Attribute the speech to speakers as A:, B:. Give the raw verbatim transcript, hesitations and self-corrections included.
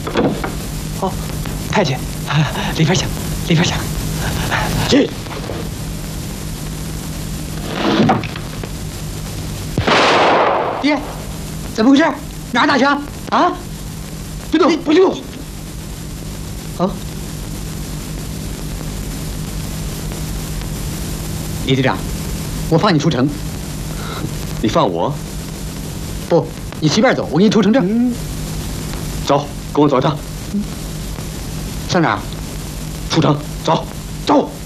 A: 哦，太监，里边请，里边请。
B: 进。
A: 爹，怎么回事？哪儿打枪？啊？
B: 别动，不许动！
A: 哦。 李队长，我放你出城。
B: 你放我？
A: 不，你随便走，我给你出城证。
B: 嗯、走，跟我走一趟。
A: 上哪儿？
B: 出城，走，走。